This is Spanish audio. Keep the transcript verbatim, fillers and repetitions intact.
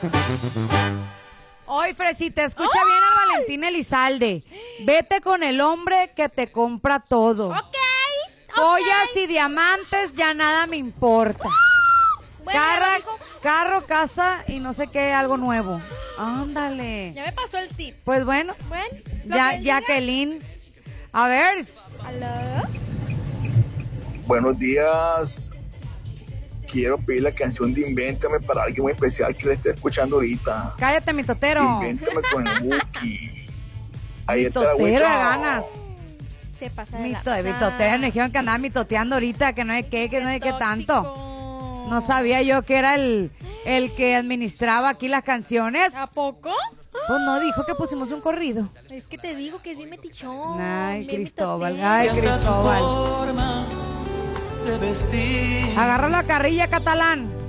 Oye, Fresita, escucha ¡Oh! bien al Valentín Elizalde. Vete con el hombre que te compra todo. Ok. Joyas okay. y diamantes, ya nada me importa. Bueno, Carra, carro, casa y no sé qué, algo nuevo. Ándale. Ya me pasó el tip. Pues bueno. Bueno. Ya, Jacqueline. A ver. ¿Aló? Buenos días. Quiero pedir la canción de Invéntame para alguien muy especial que le esté escuchando ahorita. Cállate, mi totero. Invéntame con el Buki. Ahí mi está totero de la ganas. Se pasa de Mi, la to, mi totero, me dijeron que andaba mitoteando ahorita, que no hay qué, que no hay qué tanto. No sabía yo que era el, el que administraba aquí las canciones. ¿A poco? Pues no, dijo que pusimos un corrido. Es que te digo que es bien metichón. Ay, bien Cristóbal, mitotero. ay, Cristóbal. Agárralo a carrilla, catalán.